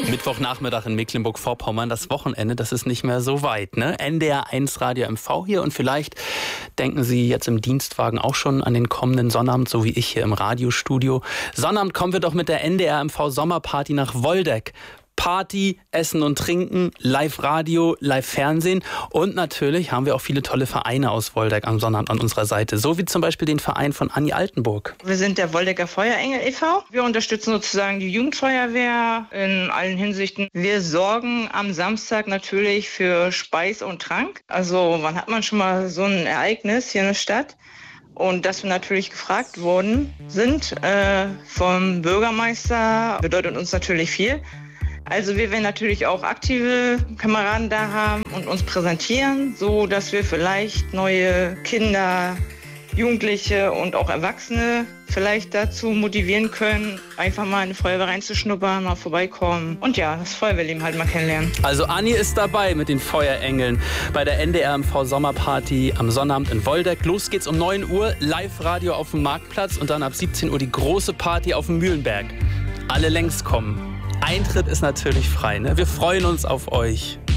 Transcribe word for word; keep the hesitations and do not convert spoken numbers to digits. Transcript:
Mittwochnachmittag in Mecklenburg-Vorpommern, das Wochenende, das ist nicht mehr so weit, ne? N D R eins Radio M V hier und vielleicht denken Sie jetzt im Dienstwagen auch schon an den kommenden Sonnabend, so wie ich hier im Radiostudio. Sonnabend kommen wir doch mit der N D R M V Sommerparty nach Woldeck. Party, Essen und Trinken, Live-Radio, Live-Fernsehen und natürlich haben wir auch viele tolle Vereine aus Woldeck am Sonnabend an unserer Seite, so wie zum Beispiel den Verein von Anni Altenburg. Wir sind der Woldecker Feuerengel e V Wir unterstützen sozusagen die Jugendfeuerwehr in allen Hinsichten. Wir sorgen am Samstag natürlich für Speis und Trank. Also wann hat man schon mal so ein Ereignis hier in der Stadt? Und dass wir natürlich gefragt worden sind äh, vom Bürgermeister, bedeutet uns natürlich viel. Also wir werden natürlich auch aktive Kameraden da haben und uns präsentieren, so dass wir vielleicht neue Kinder, Jugendliche und auch Erwachsene vielleicht dazu motivieren können, einfach mal in die Feuerwehr reinzuschnuppern, mal vorbeikommen und ja, das Feuerwehrleben halt mal kennenlernen. Also Anni ist dabei mit den Feuerengeln bei der N D R M V Sommerparty am Sonnabend in Woldeck. Los geht's um neun Uhr, Live-Radio auf dem Marktplatz und dann ab siebzehn Uhr die große Party auf dem Mühlenberg. Alle längst kommen. Eintritt ist natürlich frei, ne? Wir freuen uns auf euch.